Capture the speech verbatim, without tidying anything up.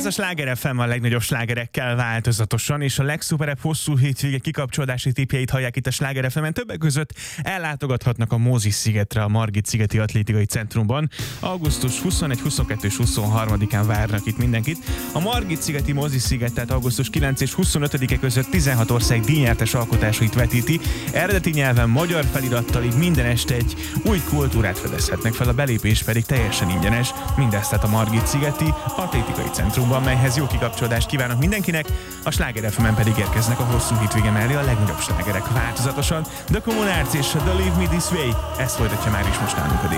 Ez a Sláger ef em a legnagyobb slágerekkel változatosan, és a legszuperebb hosszú hétvége kikapcsolódási tippjeit hallják itt a Sláger ef emen. Többek között ellátogathatnak a Mozis-szigetre, a Margit-szigeti Atlétikai Centrumban. augusztus huszonegy, huszonkettő és huszonharmadikán várnak itt mindenkit. A Margit-szigeti Mozis-sziget, tehát augusztus kilencedike és huszonötödike között tizenhat ország díjnyertes alkotásait vetíti. Eredeti nyelven, magyar felirattal, így minden este egy új kultúrát fedezhetnek fel, a belépés pedig teljesen ingyenes. Mindezt tehát a Margit-szigeti Atlétikai Centrumban, melyhez jó kikapcsolódást kívánok mindenkinek. A Sláger ef emen pedig érkeznek a hosszú hétvége mellé a legnagyobb slágerek változatosan. The Communards és The Leave Me This Way, ezt folytatja már is most nálunk a